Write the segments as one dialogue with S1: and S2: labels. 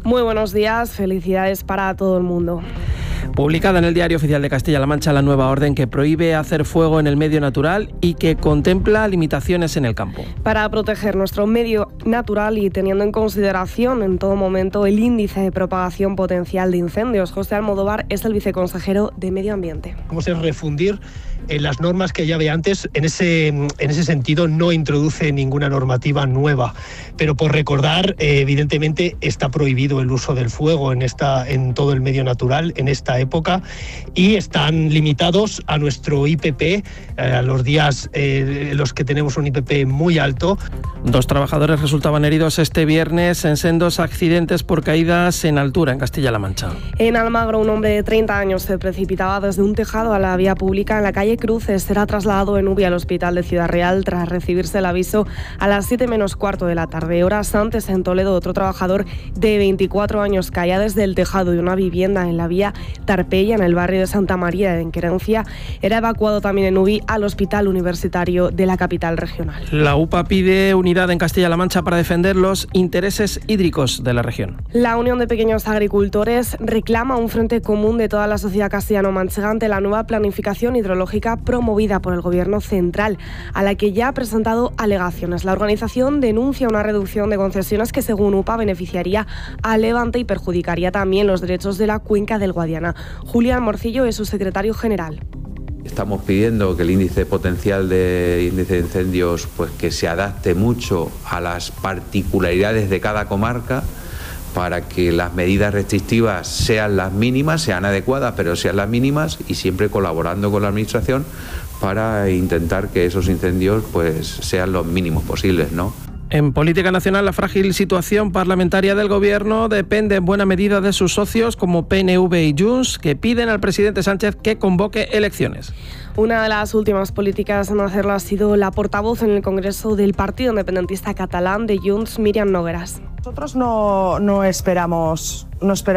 S1: Muy buenos días, felicidades para todo el mundo.
S2: Publicada en el Diario Oficial de Castilla-La Mancha la nueva orden que prohíbe hacer fuego en el medio natural y que contempla limitaciones en el campo.
S1: Para proteger nuestro medio natural y teniendo en consideración en todo momento el índice de propagación potencial de incendios, José Almodóvar es el viceconsejero de Medio Ambiente.
S3: Vamos a refundir las normas que ya había antes. En ese sentido no introduce ninguna normativa nueva, pero por recordar, evidentemente está prohibido el uso del fuego en todo el medio natural en esta época y están limitados a nuestro IPP, a los días en los que tenemos un IPP muy alto.
S2: 2 trabajadores resultaban heridos este viernes en sendos accidentes por caídas en altura en Castilla-La Mancha.
S1: En Almagro, un hombre de 30 años se precipitaba desde un tejado a la vía pública en la calle Cruces. Será trasladado en UBI al hospital de Ciudad Real tras recibirse el aviso a las 7 menos cuarto de la tarde. Horas antes, en Toledo, otro trabajador de 24 años caía desde el tejado de una vivienda en la vía Tarpeya, en el barrio de Santa María de Querencia. Era evacuado también en UBI al Hospital Universitario de la capital regional.
S2: La UPA pide unidad en Castilla-La Mancha para defender los intereses hídricos de la región.
S1: La Unión de Pequeños Agricultores reclama un frente común de toda la sociedad castellano-manchega ante la nueva planificación hidrológica promovida por el Gobierno central, a la que ya ha presentado alegaciones. La organización denuncia una reducción de concesiones que, según UPA, beneficiaría a Levante y perjudicaría también los derechos de la cuenca del Guadiana. Julián Morcillo es su secretario general.
S4: Estamos pidiendo que el índice potencial de incendios pues que se adapte mucho a las particularidades de cada comarca para que las medidas restrictivas sean las mínimas, sean adecuadas, pero sean las mínimas y siempre colaborando con la Administración para intentar que esos incendios pues sean los mínimos posibles, ¿no?
S2: En política nacional, la frágil situación parlamentaria del Gobierno depende en buena medida de sus socios como PNV y Junts, que piden al presidente Sánchez que convoque elecciones.
S1: Una de las últimas políticas en hacerlo ha sido la portavoz en el Congreso del Partido Independentista Catalán de Junts, Míriam Nogueras.
S5: Nosotros no esperamos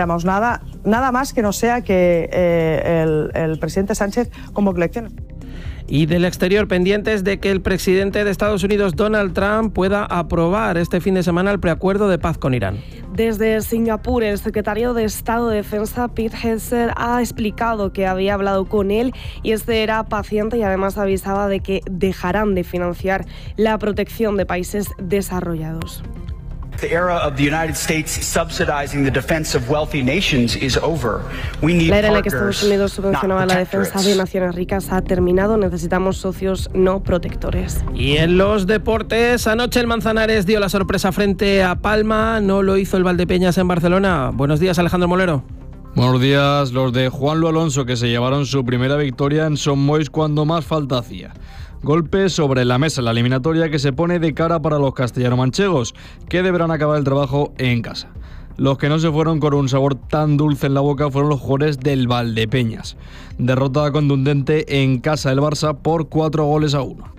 S5: nada más que no sea que el presidente Sánchez convoque elecciones.
S2: Y del exterior, pendientes de que el presidente de Estados Unidos, Donald Trump, pueda aprobar este fin de semana el preacuerdo de paz con Irán.
S1: Desde Singapur, el secretario de Estado de Defensa, Pete Hegseth, ha explicado que había hablado con él y este era paciente y además avisaba de que dejarán de financiar la protección de países desarrollados.
S6: The era of the United States subsidizing the defense of wealthy nations is over. We need
S1: La era en la que Estados Unidos subvencionaba la defensa de naciones ricas ha terminado. Necesitamos socios, no protectores.
S2: Y en los deportes, anoche el Manzanares dio la sorpresa frente a Palma, no lo hizo el Valdepeñas en Barcelona. Buenos días, Alejandro Molero.
S7: Buenos días, los de Juanlu Alonso, que se llevaron su primera victoria en Son Moix cuando más falta hacía. Golpe sobre la mesa en la eliminatoria que se pone de cara para los castellano-manchegos, que deberán acabar el trabajo en casa. Los que no se fueron con un sabor tan dulce en la boca fueron los jugadores del Valdepeñas. Derrota contundente en casa del Barça por 4-1.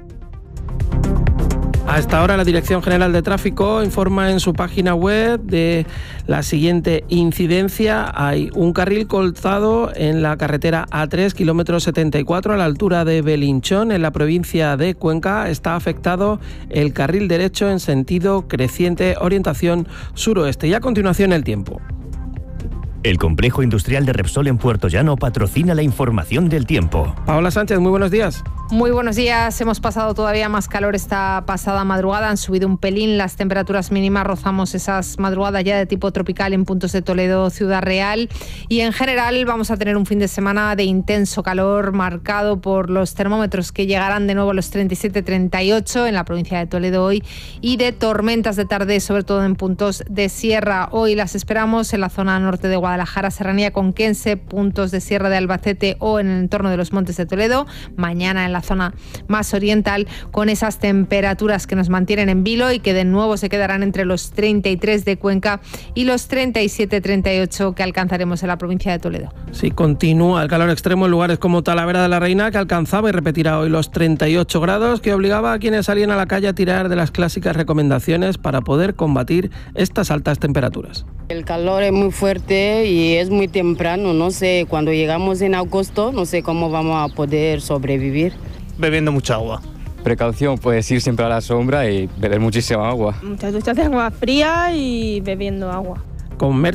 S2: A esta hora la Dirección General de Tráfico informa en su página web de la siguiente incidencia. Hay un carril cortado en la carretera A3, kilómetro 74, a la altura de Belinchón, en la provincia de Cuenca. Está afectado el carril derecho en sentido creciente, orientación suroeste. Y a continuación el tiempo.
S8: El complejo industrial de Repsol en Puerto Llano patrocina la información del tiempo.
S2: Paola Sánchez, muy buenos días.
S9: Muy buenos días. Hemos pasado todavía más calor esta pasada madrugada. Han subido un pelín las temperaturas mínimas. Rozamos esas madrugadas ya de tipo tropical en puntos de Toledo, Ciudad Real. Y en general vamos a tener un fin de semana de intenso calor marcado por los termómetros que llegarán de nuevo a los 37-38 en la provincia de Toledo hoy y de tormentas de tarde, sobre todo en puntos de sierra. Hoy las esperamos en la zona norte de Guadalajara, Serranía Conquense, puntos de sierra de Albacete o en el entorno de los Montes de Toledo. Mañana en la zona más oriental, con esas temperaturas que nos mantienen en vilo y que de nuevo se quedarán entre los 33 de Cuenca y los 37-38 que alcanzaremos en la provincia de Toledo.
S2: Sí, continúa el calor extremo en lugares como Talavera de la Reina, que alcanzaba y repetirá hoy los 38 grados, que obligaba a quienes salían a la calle a tirar de las clásicas recomendaciones para poder combatir estas altas temperaturas.
S10: El calor es muy fuerte y es muy temprano, no sé, cuando llegamos en agosto, no sé cómo vamos a poder sobrevivir.
S11: Bebiendo mucha agua.
S12: Precaución, puedes ir siempre a la sombra y beber muchísima agua.
S13: Muchas duchas de agua fría y bebiendo agua.
S2: Con